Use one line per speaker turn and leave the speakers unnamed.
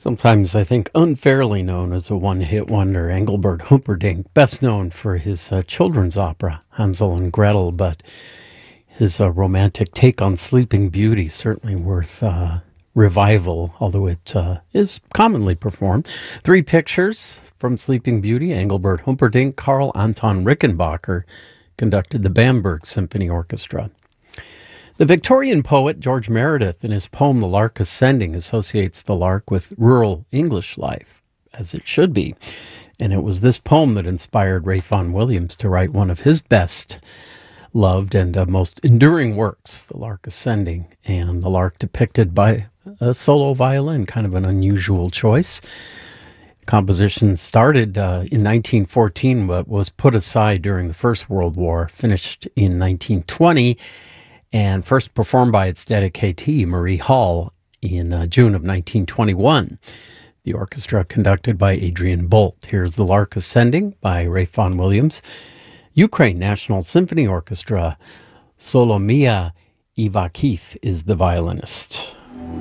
Sometimes I think unfairly known as a one-hit wonder, Engelbert Humperdinck, best known for his children's opera, Hansel and Gretel, but his romantic take on Sleeping Beauty certainly worth revival, although it is commonly performed. Three pictures from Sleeping Beauty: Engelbert Humperdinck, Karl Anton Rickenbacker conducted the Bamberg Symphony Orchestra. The Victorian poet George Meredith, in his poem The Lark Ascending, associates the lark with rural English life, as it should be. And it was this poem that inspired Ray Vaughan Williams to write one of his best loved and most enduring works, The Lark Ascending, and the lark depicted by a solo violin, kind of an unusual choice. Composition started in 1914, but was put aside during the First World War, finished in 1920, and first performed by its dedicatee, Marie Hall, in June of 1921. The orchestra conducted by Adrian Bolt. Here's The Lark Ascending by Ray Vaughan Williams. Ukraine National Symphony Orchestra, Solomia Ivakhiv is the violinist.